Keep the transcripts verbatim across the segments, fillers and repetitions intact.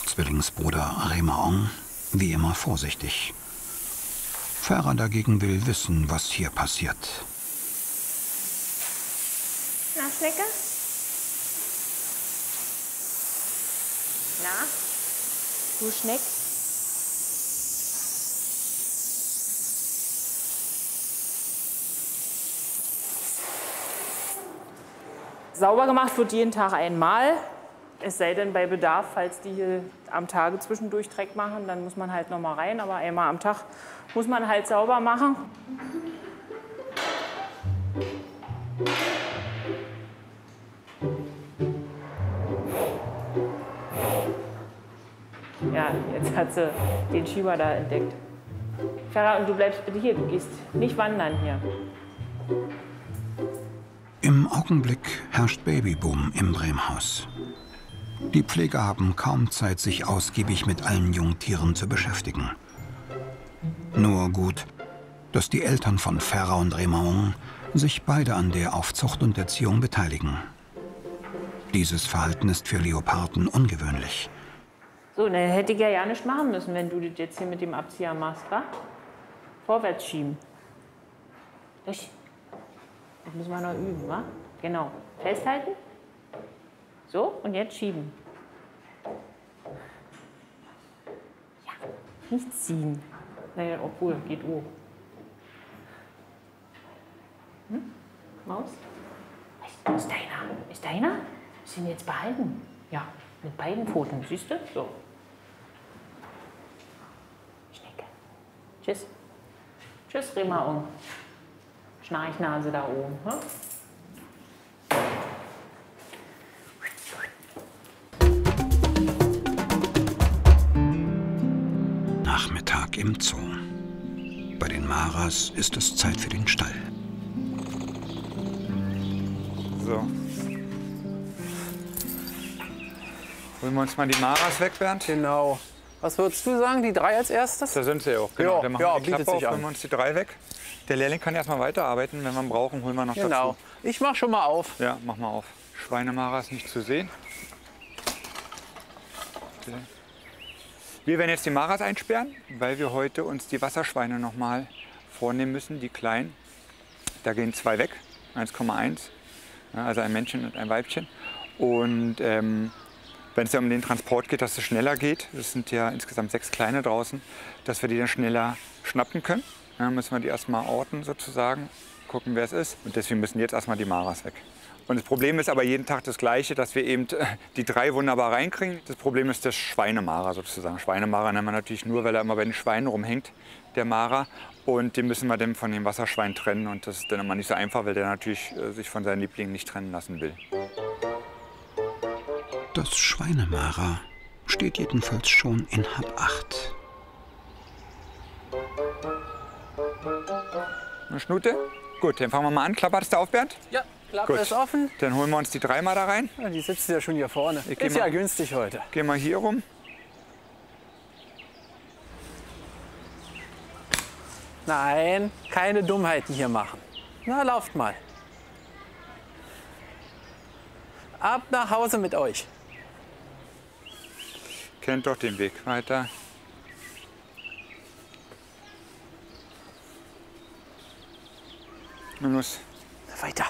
Zwillingsbruder Remaong wie immer vorsichtig. Ferra dagegen will wissen, was hier passiert. Na, Schnecke? Na? Du Schneck? Sauber gemacht wird jeden Tag einmal. Es sei denn bei Bedarf, falls die hier am Tage zwischendurch Dreck machen, dann muss man halt noch mal rein. Aber einmal am Tag muss man halt sauber machen. Ja, jetzt hat sie den Schieber da entdeckt. Ferra, und du bleibst bitte hier, du gehst nicht wandern hier. Im Augenblick herrscht Babyboom im Bremhaus. Die Pfleger haben kaum Zeit, sich ausgiebig mit allen Jungtieren zu beschäftigen. Nur gut, dass die Eltern von Ferra und Remaong sich beide an der Aufzucht und Erziehung beteiligen. Dieses Verhalten ist für Leoparden ungewöhnlich. So, dann hätte ich ja ja nicht machen müssen, wenn du das jetzt hier mit dem Abzieher machst, wa? Vorwärts schieben. Durch. Das müssen wir noch üben, wa? Genau. Festhalten. So, und jetzt schieben. Ja, nicht ziehen. Naja, obwohl, geht auch. Hm? Maus? Ist deiner? Ist deiner? Ist ihn jetzt behalten? Ja, mit beiden Pfoten, siehst du? So. Schnecke. Tschüss. Tschüss, Remaong. Schnarchnase da oben. Hm? Nachmittag im Zoo. Bei den Maras ist es Zeit für den Stall. So. Holen wir uns mal die Maras weg, Bernd? Genau. Was würdest du sagen, die drei als erstes? Da sind sie ja auch, genau. Ja, Dann machen ja, wir die Klappe bietet sich auf, an. holen wir uns die drei weg. Der Lehrling kann erstmal weiterarbeiten. Wenn wir ihn brauchen, holen wir noch Genau. dazu. Ich mach schon mal auf. Ja, mach mal auf. Schweinemaras nicht zu sehen. Wir werden jetzt die Maras einsperren, weil wir heute uns die Wasserschweine noch mal vornehmen müssen, die kleinen. Da gehen zwei weg, eins Komma eins, ja, also ein Männchen und ein Weibchen. Und ähm, wenn es ja um den Transport geht, dass es schneller geht, es sind ja insgesamt sechs kleine draußen, dass wir die dann schneller schnappen können. Ja, müssen wir die erstmal orten sozusagen, gucken, wer es ist. Und deswegen müssen jetzt erstmal die Maras weg. Und das Problem ist aber jeden Tag das Gleiche, dass wir eben die drei wunderbar reinkriegen. Das Problem ist der Schweinemara sozusagen. Schweinemara nennen wir natürlich nur, weil er immer bei den Schweinen rumhängt, der Mara. Und den müssen wir dann von dem Wasserschwein trennen. Und das ist dann immer nicht so einfach, weil der natürlich äh, sich von seinen Lieblingen nicht trennen lassen will. Das Schweinemara steht jedenfalls schon in halb acht. Eine Schnute? Gut, dann fangen wir mal an. Klapperst du auf, Bernd? Ja, Klappe ist offen. Dann holen wir uns die drei mal da rein. Ja, die sitzen ja schon hier vorne. Ich geh Ist ja mal- günstig heute. Gehen wir hier rum. Nein, keine Dummheiten hier machen. Na, lauft mal. Ab nach Hause mit euch. Kennt doch den Weg. Weiter. Na los. Weiter.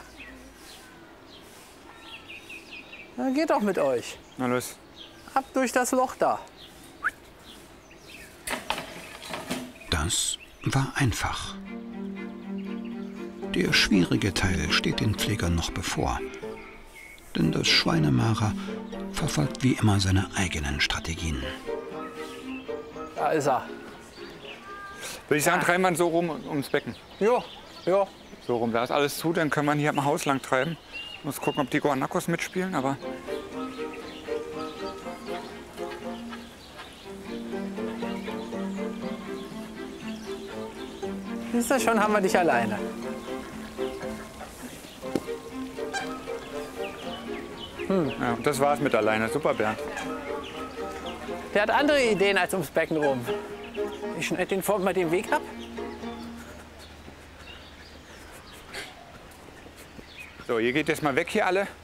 Na, geht doch mit euch. Na los. Ab durch das Loch da. Das war einfach. Der schwierige Teil steht den Pflegern noch bevor. Denn das Schweinemara verfolgt wie immer seine eigenen Strategien. Da ist er. Würde ich sagen, treiben wir ihn so rum ums Becken. Jo, jo. So rum. Da ist alles zu, dann können wir ihn hier am Haus lang treiben. Muss gucken, ob die Guanacos mitspielen, aber. Siehst du, schon haben wir dich alleine. Ja, und das war's mit alleine. Super, Bernd. Der hat andere Ideen als ums Becken rum. Ich schneide den vorne mal den Weg ab. So, ihr geht jetzt mal weg hier alle.